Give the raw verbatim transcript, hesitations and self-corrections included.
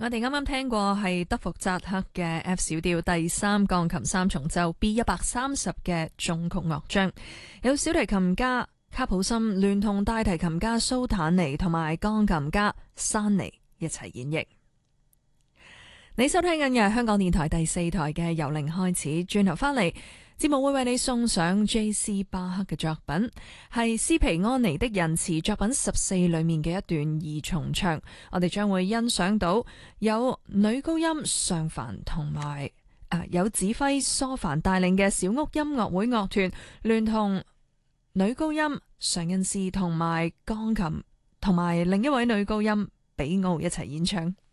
我哋啱啱聽過係德福扎克嘅 F 小調第三鋼琴三重奏 B 一百三十嘅中曲樂章，有小提琴家卡普森聯同大提琴家蘇坦尼同埋鋼琴家山尼一齊演繹。你收聽緊嘅係香港電台第四台嘅由零開始，轉頭翻嚟節目會為你送上 J C 巴克嘅作品，係斯皮安尼的仁慈作品十四裏面嘅一段二重唱。我哋將會欣賞到有女高音尚凡同埋誒有指揮蘇凡帶領嘅小屋音樂會樂團，聯同女高音常恩斯同埋鋼琴同埋另一位女高音比奧一齊演唱。